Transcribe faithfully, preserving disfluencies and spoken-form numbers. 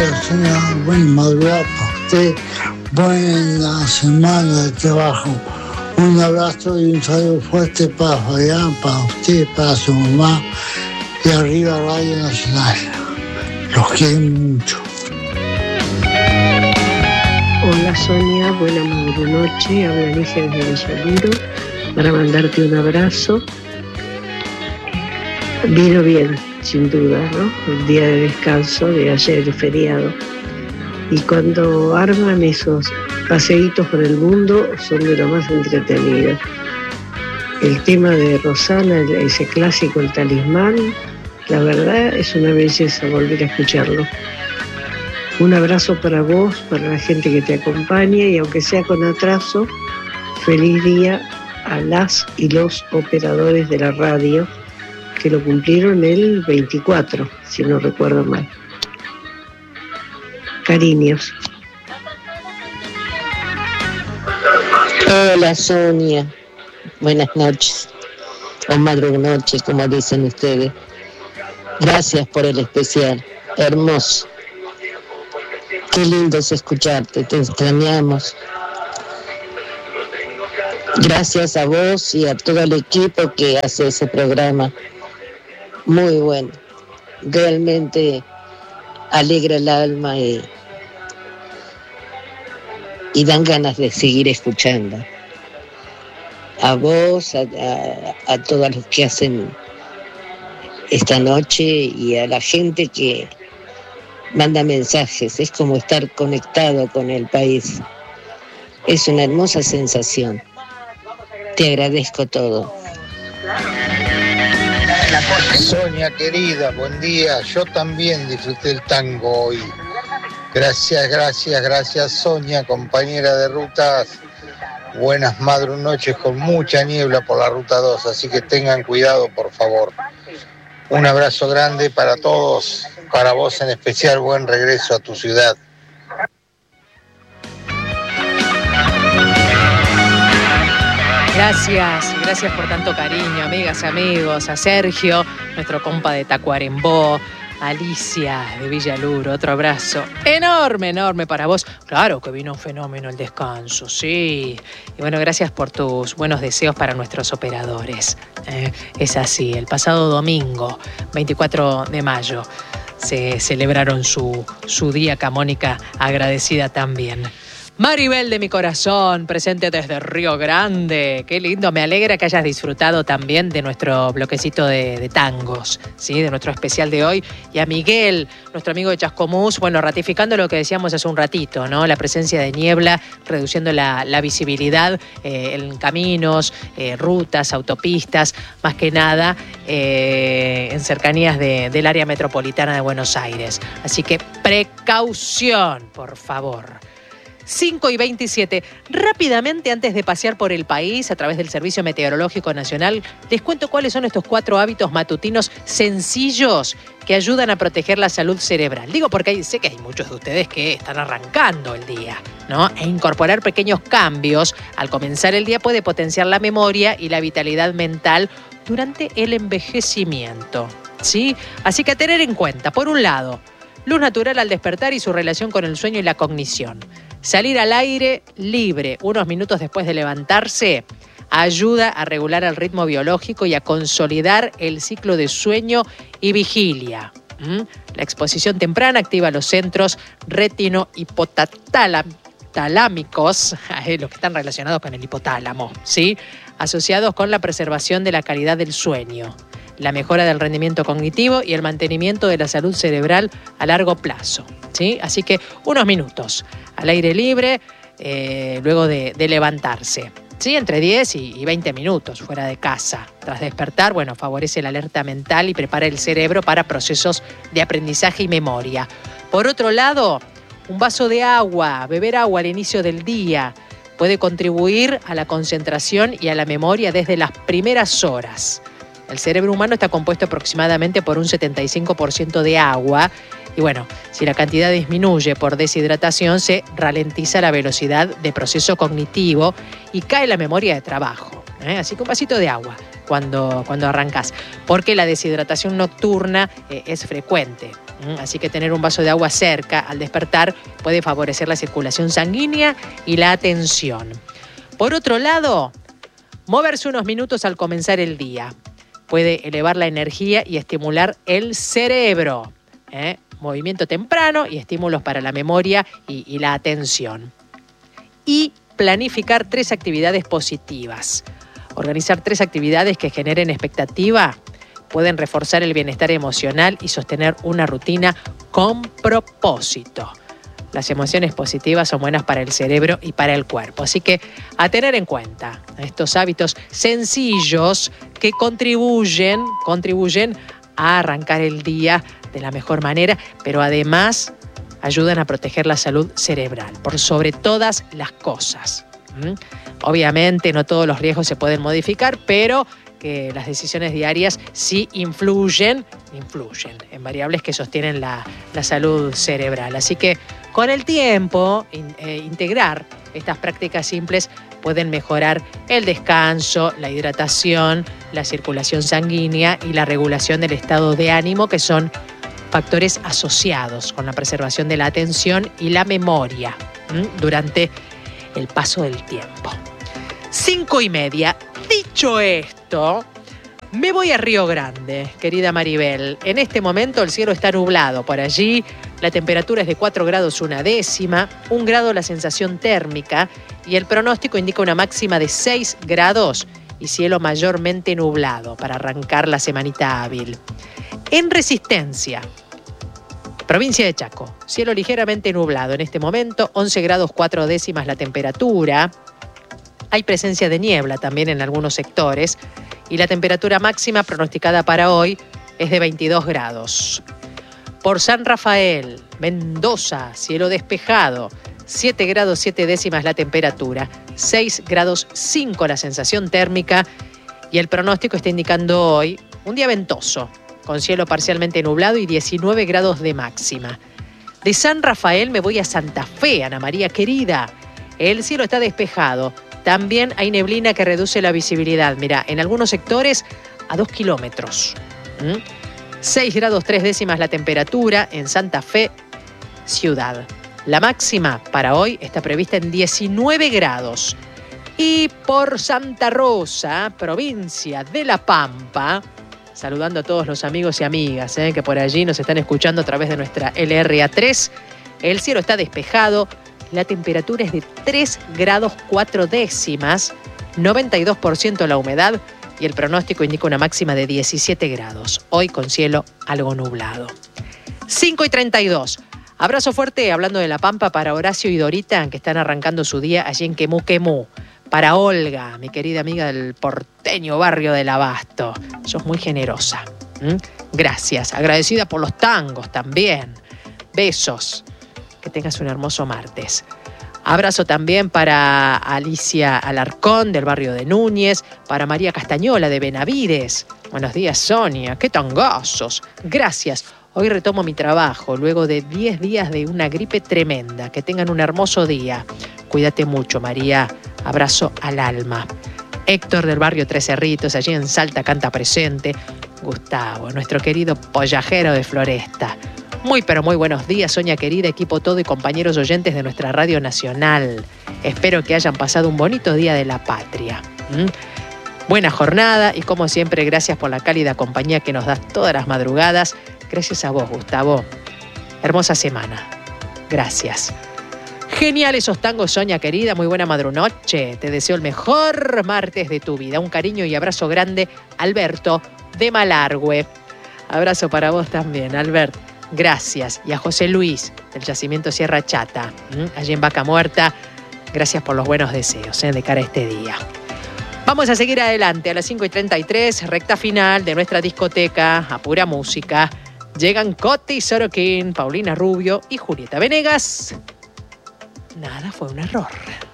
Hola, señora. Buen madrugada para usted. Buena semana de trabajo. Un abrazo y un saludo fuerte para Fabián, para usted, para su mamá. Y arriba Radio Nacional. Los quiero mucho. Hola Sonia, buena noche. Habla Alicia desde Villaluro para mandarte un abrazo. Vino bien, sin duda, ¿no? El día de descanso de ayer, el feriado. Y cuando arman esos paseitos por el mundo, son de lo más entretenido. El tema de Rosana, ese clásico, el talismán, la verdad es una belleza volver a escucharlo. Un abrazo para vos, para la gente que te acompaña y aunque sea con atraso, feliz día a las y los operadores de la radio que lo cumplieron el veinticuatro, si no recuerdo mal. Cariños. Hola Sonia, buenas noches, o madrugnoche como dicen ustedes. Gracias por el especial, hermoso. Qué lindo es escucharte, te extrañamos. Gracias a vos y a todo el equipo que hace ese programa. Muy bueno. Realmente alegra el alma y, y dan ganas de seguir escuchando. A vos, a, a, a todos los que hacen esta noche y a la gente que manda mensajes. Es como estar conectado con el país. Es una hermosa sensación. Te agradezco todo. Sonia querida, buen día. Yo también disfruté el tango hoy. Gracias, gracias, gracias Sonia, compañera de rutas. Buenas madrunoches con mucha niebla por la ruta dos, así que tengan cuidado, por favor. Un abrazo grande para todos, para vos en especial, buen regreso a tu ciudad. Gracias, gracias por tanto cariño, amigas, amigos, a Sergio, nuestro compa de Tacuarembó, Alicia de Villaluro, otro abrazo enorme, enorme para vos. Claro que vino un fenómeno el descanso, sí. Y bueno, gracias por tus buenos deseos para nuestros operadores. Eh, es así, el pasado domingo, veinticuatro de mayo, se celebraron su, su día, Camónica agradecida también. Maribel de mi corazón, presente desde Río Grande. Qué lindo, me alegra que hayas disfrutado también de nuestro bloquecito de, de tangos, ¿sí? De nuestro especial de hoy. Y a Miguel, nuestro amigo de Chascomús, bueno, ratificando lo que decíamos hace un ratito, ¿no? La presencia de niebla, reduciendo la, la visibilidad eh, en caminos, eh, rutas, autopistas, más que nada eh, en cercanías de, del área metropolitana de Buenos Aires. Así que precaución, por favor. cinco y veintisiete. Rápidamente, antes de pasear por el país a través del Servicio Meteorológico Nacional, les cuento cuáles son estos cuatro hábitos matutinos sencillos que ayudan a proteger la salud cerebral. Digo porque hay, sé que hay muchos de ustedes que están arrancando el día, ¿no? E incorporar pequeños cambios al comenzar el día puede potenciar la memoria y la vitalidad mental durante el envejecimiento, ¿sí? Así que a tener en cuenta, por un lado, luz natural al despertar y su relación con el sueño y la cognición. Salir al aire libre unos minutos después de levantarse ayuda a regular el ritmo biológico y a consolidar el ciclo de sueño y vigilia. ¿Mm? La exposición temprana activa los centros retino-hipotalámicos, los que están relacionados con el hipotálamo, ¿sí? Asociados con la preservación de la calidad del sueño, la mejora del rendimiento cognitivo y el mantenimiento de la salud cerebral a largo plazo, ¿sí? Así que unos minutos al aire libre, eh, luego de, de levantarse, ¿sí? Entre diez y veinte minutos fuera de casa. Tras despertar, bueno, favorece la alerta mental y prepara el cerebro para procesos de aprendizaje y memoria. Por otro lado, un vaso de agua, beber agua al inicio del día, puede contribuir a la concentración y a la memoria desde las primeras horas. El cerebro humano está compuesto aproximadamente por un setenta y cinco por ciento de agua y bueno, si la cantidad disminuye por deshidratación, se ralentiza la velocidad de proceso cognitivo y cae la memoria de trabajo, ¿eh? Así que un vasito de agua cuando, cuando arrancás, porque la deshidratación nocturna eh, es frecuente. ¿Mm? Así que tener un vaso de agua cerca al despertar puede favorecer la circulación sanguínea y la atención. Por otro lado, moverse unos minutos al comenzar el día puede elevar la energía y estimular el cerebro. ¿eh? Movimiento temprano y estímulos para la memoria y, y la atención. Y planificar tres actividades positivas. Organizar tres actividades que generen expectativa pueden reforzar el bienestar emocional y sostener una rutina con propósito. Las emociones positivas son buenas para el cerebro y para el cuerpo. Así que a tener en cuenta estos hábitos sencillos que contribuyen, contribuyen a arrancar el día de la mejor manera, pero además ayudan a proteger la salud cerebral, por sobre todas las cosas. ¿Mm? Obviamente no todos los riesgos se pueden modificar, pero que las decisiones diarias sí influyen, influyen en variables que sostienen la, la salud cerebral. Así que con el tiempo, in, eh, integrar estas prácticas simples pueden mejorar el descanso, la hidratación, la circulación sanguínea y la regulación del estado de ánimo, que son factores asociados con la preservación de la atención y la memoria ¿m? durante el paso del tiempo. Cinco y media. Dicho esto, me voy a Río Grande, querida Maribel. En este momento el cielo está nublado por allí, la temperatura es de cuatro grados una décima, un grado la sensación térmica y el pronóstico indica una máxima de seis grados y cielo mayormente nublado para arrancar la semanita hábil. En Resistencia, provincia de Chaco, cielo ligeramente nublado en este momento, once grados cuatro décimas la temperatura. Hay presencia de niebla también en algunos sectores y la temperatura máxima pronosticada para hoy es de veintidós grados. Por San Rafael, Mendoza, cielo despejado, siete grados siete décimas la temperatura, seis grados cinco la sensación térmica y el pronóstico está indicando hoy un día ventoso, con cielo parcialmente nublado y diecinueve grados de máxima. De San Rafael me voy a Santa Fe, Ana María querida. El cielo está despejado. También hay neblina que reduce la visibilidad. Mira, en algunos sectores a dos kilómetros. ¿Mm? seis grados tres décimas la temperatura en Santa Fe, ciudad. La máxima para hoy está prevista en diecinueve grados. Y por Santa Rosa, provincia de La Pampa, saludando a todos los amigos y amigas ¿eh? que por allí nos están escuchando a través de nuestra L R A tres, el cielo está despejado. La temperatura es de tres grados cuatro décimas, noventa y dos por ciento la humedad y el pronóstico indica una máxima de diecisiete grados, hoy con cielo algo nublado. cinco y treinta y dos. Abrazo fuerte, hablando de La Pampa, para Horacio y Dorita, que están arrancando su día allí en Quemú Quemú. Para Olga, mi querida amiga del porteño barrio del Abasto. Sos muy generosa. ¿Mm? Gracias. Agradecida por los tangos también. Besos. Que tengas un hermoso martes. Abrazo también para Alicia Alarcón del barrio de Núñez, para María Castañola de Benavides. Buenos días, Sonia, qué tangazos. Gracias. Hoy retomo mi trabajo luego de diez días de una gripe tremenda. Que tengan un hermoso día. Cuídate mucho, María. Abrazo al alma. Héctor del barrio Tres Cerritos, allí en Salta, canta presente. Gustavo, nuestro querido pollajero de Floresta. Muy pero muy buenos días, Sonia querida, equipo todo y compañeros oyentes de nuestra Radio Nacional. Espero que hayan pasado un bonito día de la patria. ¿Mm? Buena jornada y como siempre, gracias por la cálida compañía que nos das todas las madrugadas. Gracias a vos, Gustavo. Hermosa semana. Gracias. Genial esos tangos, Sonia querida, muy buena madrunoche. Te deseo el mejor martes de tu vida. Un cariño y abrazo grande, Alberto de Malargüe. Abrazo para vos también, Alberto. Gracias. Y a José Luis, del Yacimiento Sierra Chata, ¿m? allí en Vaca Muerta. Gracias por los buenos deseos ¿eh? de cara a este día. Vamos a seguir adelante a las cinco y treinta y tres, recta final de nuestra discoteca, a pura música. Llegan Coti Sorokin, Paulina Rubio y Julieta Venegas. Nada fue un error.